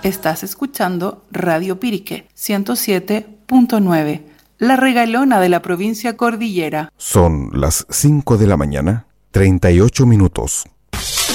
Estás escuchando Radio Pirique 107.9, la regalona de la provincia Cordillera. Son las 5 de la mañana, 38 minutos.